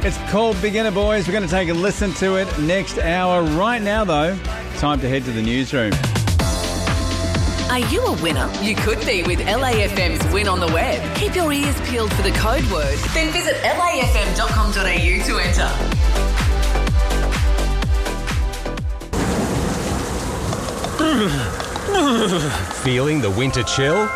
It's called Beginner Boys. We're going to take a listen to it next hour. Right now, though, time to head to the newsroom. Are you a winner? You could be with LAFM's Win on the Web. Keep your ears peeled for the code word. Then visit lafm.com.au to enter. Feeling the winter chill?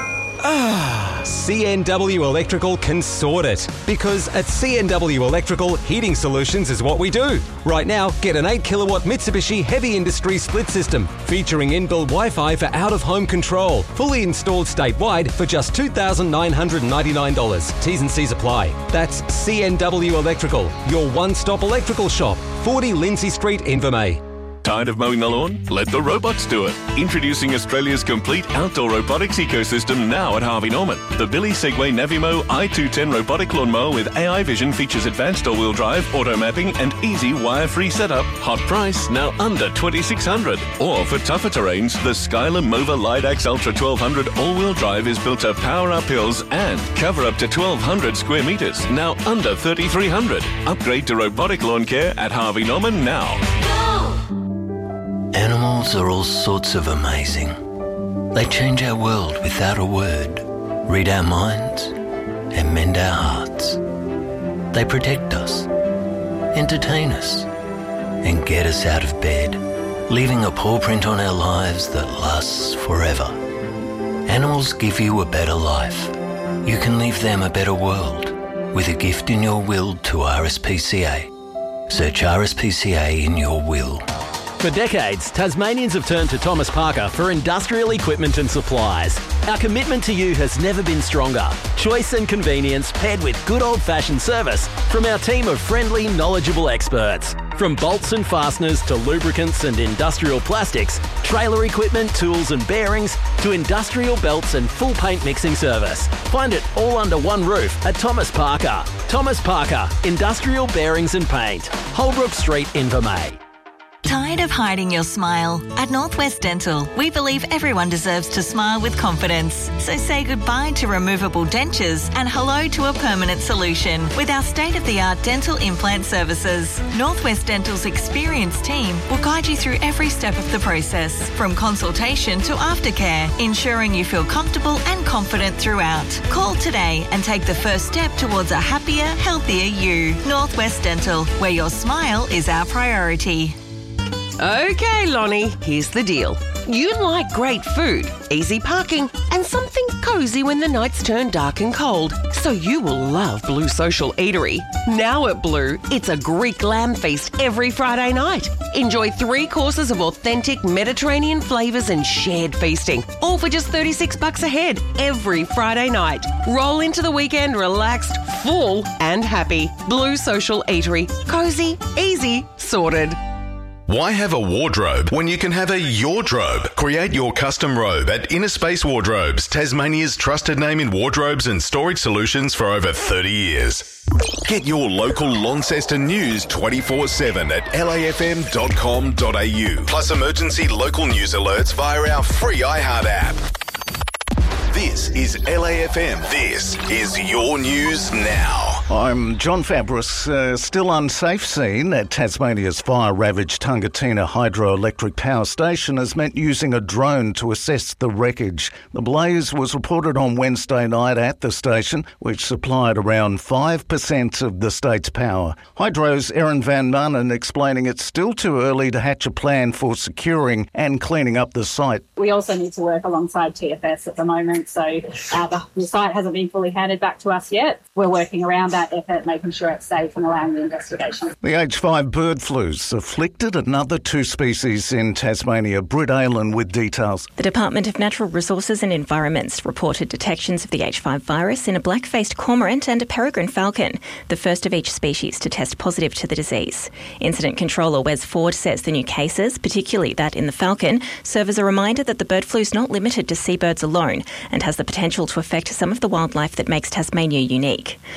CNW Electrical can sort it. Because at CNW Electrical, heating solutions is what we do. Right now, get an 8 kilowatt Mitsubishi Heavy Industry split system featuring inbuilt Wi-Fi for out-of-home control. Fully installed statewide for just $2,999. T's and C's apply. That's CNW Electrical, your one-stop electrical shop. 40 Lindsay Street, Invermay. Tired of mowing the lawn? Let the robots do it. Introducing Australia's complete outdoor robotics ecosystem now at Harvey Norman. The Billy Segway Navimo i210 robotic lawnmower with AI vision features advanced all-wheel drive, auto mapping and easy wire-free setup. Hot price, now under $2,600. Or for tougher terrains, the Skyler Mova Lidax Ultra 1200 all-wheel drive is built to power up hills and cover up to 1,200 square metres, now under $3,300. Upgrade to robotic lawn care at Harvey Norman now. Animals are all sorts of amazing. They change our world without a word, read our minds, and mend our hearts. They protect us, entertain us, and get us out of bed, leaving a paw print on our lives that lasts forever. Animals give you a better life. You can leave them a better world with a gift in your will to RSPCA. Search RSPCA in your will. For decades, Tasmanians have turned to Thomas Parker for industrial equipment and supplies. Our commitment to you has never been stronger. Choice and convenience paired with good old-fashioned service from our team of friendly, knowledgeable experts. From bolts and fasteners to lubricants and industrial plastics, trailer equipment, tools and bearings, to industrial belts and full paint mixing service. Find it all under one roof at Thomas Parker. Thomas Parker, Industrial Bearings and Paint. Holbrook Street, Invermay. Tired of hiding your smile? At Northwest Dental, we believe everyone deserves to smile with confidence. So say goodbye to removable dentures and hello to a permanent solution with our state-of-the-art dental implant services. Northwest Dental's experienced team will guide you through every step of the process, from consultation to aftercare, ensuring you feel comfortable and confident throughout. Call today and take the first step towards a happier, healthier you. Northwest Dental, where your smile is our priority. Okay, Lonnie, here's the deal. You like great food, easy parking, and something cosy when the nights turn dark and cold. So you will love Blue Social Eatery. Now at Blue, it's a Greek lamb feast every Friday night. Enjoy 3 courses of authentic Mediterranean flavours and shared feasting, all for just $36 a head every Friday night. Roll into the weekend relaxed, full and happy. Blue Social Eatery. Cosy, easy, sorted. Why have a wardrobe when you can have a yardrobe? Create your custom robe at Inner Space Wardrobes, Tasmania's trusted name in wardrobes and storage solutions for over 30 years. Get your local Launceston news 24/7 at lafm.com.au. Plus emergency local news alerts via our free iHeart app. This is LAFM. This is your news now. I'm John Fabris. Still unsafe scene at Tasmania's fire-ravaged Tungatina Hydroelectric Power Station has meant using a drone to assess the wreckage. The blaze was reported on Wednesday night at the station, which supplied around 5% of the state's power. Hydro's Erin Van Manen explaining it's still too early to hatch a plan for securing and cleaning up the site. We also need to work alongside TFS at the moment, so the site hasn't been fully handed back to us yet. We're working around that effort, making sure it's safe and allowing the investigation. The H5 bird flu's afflicted another 2 species in Tasmania. Britt Aylan with details. The Department of Natural Resources and Environments reported detections of the H5 virus in a black-faced cormorant and a peregrine falcon, the first of each species to test positive to the disease. Incident Controller Wes Ford says the new cases, particularly that in the falcon, serve as a reminder that the bird flu is not limited to seabirds alone and has the potential to affect some of the wildlife that makes Tasmania unique. The current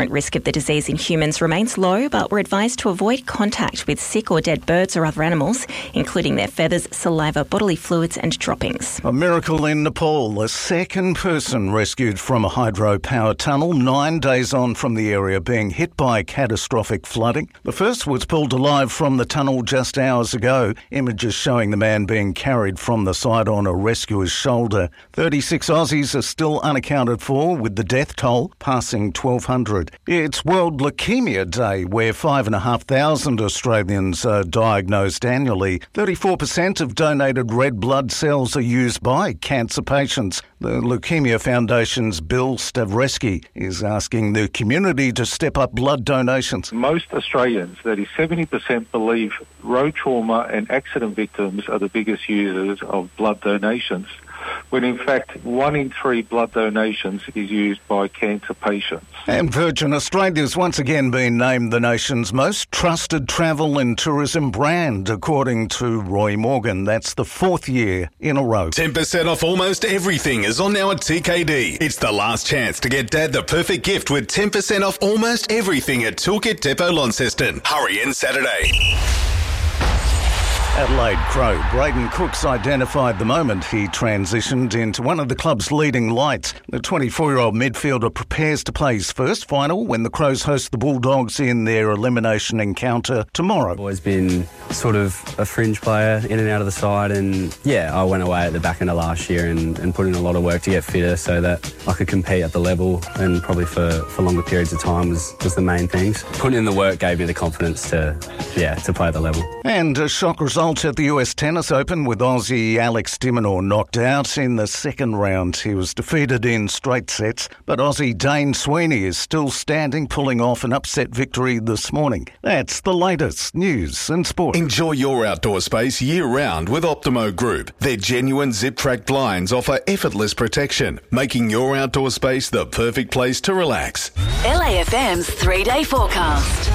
current risk of the disease in humans remains low, but we're advised to avoid contact with sick or dead birds or other animals, including their feathers, saliva, bodily fluids and droppings. A miracle in Nepal. A second person rescued from a hydropower tunnel 9 days on from the area being hit by catastrophic flooding. The first was pulled alive from the tunnel just hours ago. Images showing the man being carried from the side on a rescuer's shoulder. 36 Aussies are still unaccounted for, with the death toll passing 1,200. It's World Leukemia Day, where 5,500 Australians are diagnosed annually. 34% of donated red blood cells are used by cancer patients. The Leukemia Foundation's Bill Stavreski is asking the community to step up blood donations. Most Australians, that is 70%, believe road trauma and accident victims are the biggest users of blood donations, when in fact 1 in 3 blood donations is used by cancer patients. And Virgin Australia's once again been named the nation's most trusted travel and tourism brand, according to Roy Morgan. That's the 4th year in a row. 10% off almost everything is on now at TKD. It's the last chance to get Dad the perfect gift with 10% off almost everything at Toolkit Depot Launceston. Hurry in Saturday. Adelaide Crow. Braden Cooks identified the moment he transitioned into one of the club's leading lights. The 24-year-old midfielder prepares to play his first final when the Crows host the Bulldogs in their elimination encounter tomorrow. I've always been sort of a fringe player, in and out of the side, and I went away at the back end of last year and put in a lot of work to get fitter so that I could compete at the level, and probably for longer periods of time was the main things. Putting in the work gave me the confidence to play at the level. And a shock result at the US Tennis Open, with Aussie Alex de Minaur knocked out in the second round. He was defeated in straight sets, but Aussie Dane Sweeney is still standing, pulling off an upset victory this morning. That's the latest news and sport. Enjoy your outdoor space year-round with Optimo Group. Their genuine zip-track blinds offer effortless protection, making your outdoor space the perfect place to relax. LAFM's 3-day forecast.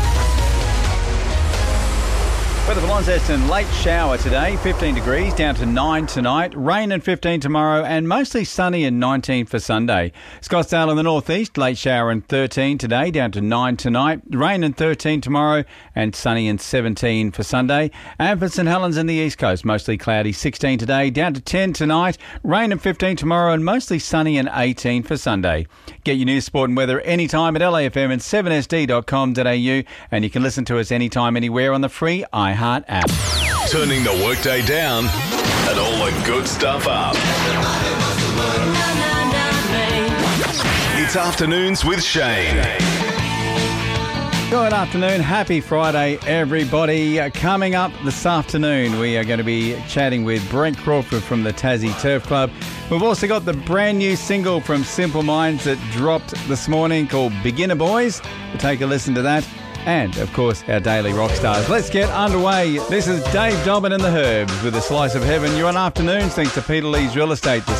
Weather for Launceston, late shower today, 15 degrees, down to 9 tonight. Rain and 15 tomorrow, and mostly sunny and 19 for Sunday. Scottsdale in the northeast, late shower and 13 today, down to 9 tonight. Rain and 13 tomorrow, and sunny and 17 for Sunday. And for St Helens in the east coast, mostly cloudy, 16 today, down to 10 tonight. Rain and 15 tomorrow, and mostly sunny and 18 for Sunday. Get your news, sport and weather anytime at LAFM and 7sd.com.au, and you can listen to us anytime, anywhere on the free iHeart app. Turning the workday down and all the good stuff up. It's Afternoons with Shane. Good afternoon. Happy Friday, everybody. Coming up this afternoon, we are going to be chatting with Brent Crawford from the Tassie Turf Club. We've also got the brand new single from Simple Minds that dropped this morning called Beginner Boys. We'll take a listen to that. And, of course, our daily rock stars. Let's get underway. This is Dave Dobbin and the Herbs with A Slice of Heaven. You're on Afternoons thanks to Peter Lee's Real Estate.